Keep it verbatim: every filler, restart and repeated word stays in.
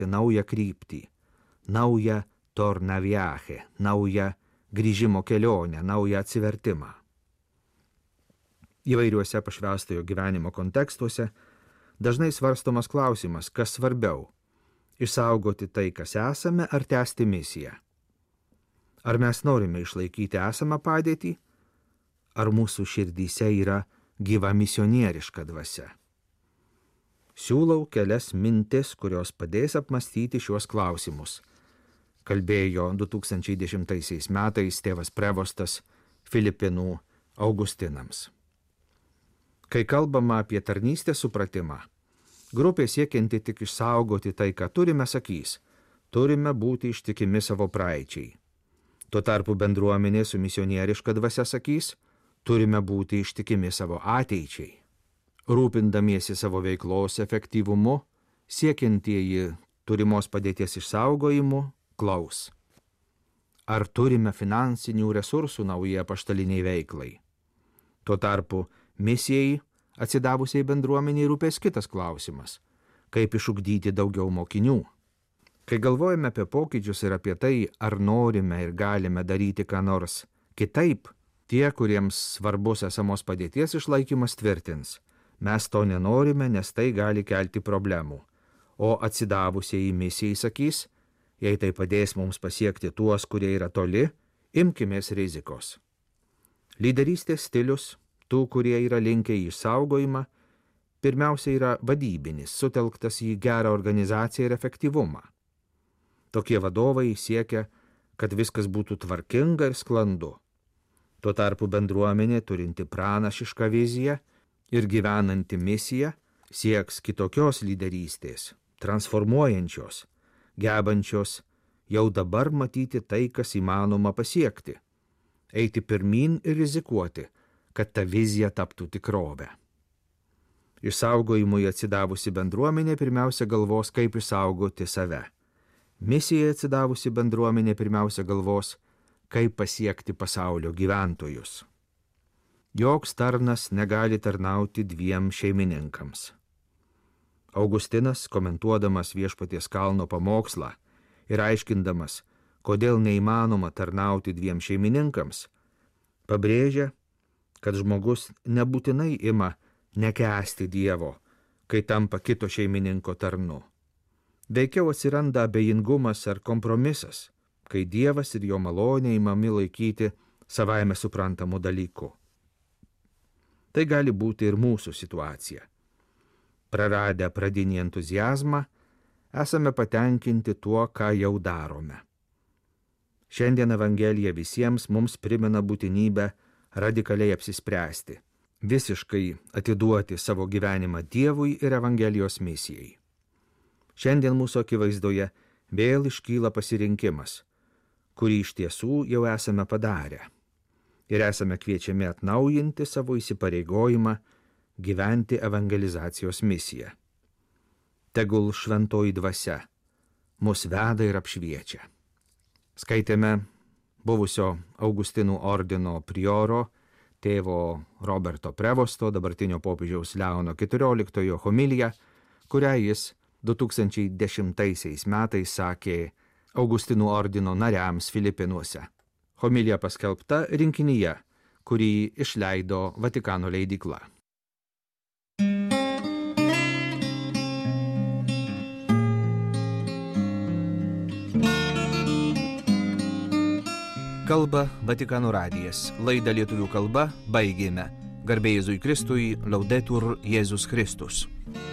naują kryptį, naują tornaviache, naują grįžimo kelionę, naują atsivertimą. Įvairiuose pašvęstojo gyvenimo kontekstuose dažnai svarstomas klausimas, kas svarbiau – išsaugoti tai, kas esame, ar tęsti misiją. Ar mes norime išlaikyti esamą padėtį, ar mūsų širdyse yra gyva misionieriška dvasia. Siūlau kelias mintis, kurios padės apmastyti šiuos klausimus, kalbėjo du tūkstančiai dešimtaisiais metais tėvas prevostas Filipinų Augustinams. Kai kalbama apie tarnystės supratimą, grupė siekianti tik išsaugoti tai, ką turime, sakys, turime būti ištikimi savo praeičiai. Tuo tarpu bendruomenė su misionieriška dvasia sakys, turime būti ištikimi savo ateičiai. Rūpindamiesi savo veiklos efektyvumu, siekiantieji turimos padėties išsaugojimu, klaus. Ar turime finansinių resursų naujai apaštaliniai veiklai? Tuo tarpu misijai atsidavusiai bendruomeniai rūpės kitas klausimas – kaip išugdyti daugiau mokinių. Kai galvojame apie pokyčius ir apie tai, ar norime ir galime daryti ką nors kitaip, tie, kuriems svarbus esamos padėties išlaikymas, tvirtins – mes to nenorime, nes tai gali kelti problemų, o atsidavusieji misijai sakys – jei tai padės mums pasiekti tuos, kurie yra toli, imkimės rizikos. Lyderystės stilius tų, kurie yra linkę į išsaugojimą, pirmiausia yra vadybinis, sutelktas į gerą organizaciją ir efektyvumą. Tokie vadovai siekia, kad viskas būtų tvarkinga ir sklandu. Tuo tarpu bendruomenė, turinti pranašišką viziją ir gyvenanti misiją, sieks kitokios lyderystės, transformuojančios, gebančios jau dabar matyti tai, kas įmanoma pasiekti, eiti pirmyn ir rizikuoti, kad ta vizija taptų tikrovę. Išsaugojimui atsidavusi bendruomenė pirmiausia galvos, kaip išsaugoti save. Misijai atsidavusi bendruomenė pirmiausia galvos, kaip pasiekti pasaulio gyventojus. Joks tarnas negali tarnauti dviem šeimininkams. Augustinas, komentuodamas Viešpaties kalno pamokslą ir aiškindamas, kodėl neįmanoma tarnauti dviem šeimininkams, pabrėžia, kad žmogus nebūtinai ima nekęsti Dievo, kai tampa kito šeimininko tarnu. Veikiau atsiranda abejingumas ar kompromisas, kai Dievas ir jo malonė imami laikyti savaime suprantamų dalykų. Tai gali būti ir mūsų situacija. Praradę pradinį entuziazmą, esame patenkinti tuo, ką jau darome. Šiandien Evangelija visiems mums primena būtinybę radikaliai apsispręsti, visiškai atiduoti savo gyvenimą Dievui ir Evangelijos misijai. Šiandien mūsų akivaizdoje vėl iškyla pasirinkimas, kurį iš tiesų jau esame padarę. Ir esame kviečiami atnaujinti savo įsipareigojimą gyventi evangelizacijos misiją. Tegul šventoji dvasia mus veda ir apšviečia. Skaitėme buvusio Augustinų ordino prioro, tėvo Roberto Prevosto, dabartinio popiežiaus Leono keturioliktojo homiliją, kurią jis du tūkstančiai dešimtaisiais metais sakė Augustinų ordino nariams Filipinuose. Homilija paskelbta rinkinyje, kurį išleido Vatikano leidykla. Kalba Vatikano radijas. Laidą lietuvių kalba baigėme. Garbė Jėzui Kristui, Laudetur Jėzus Kristus.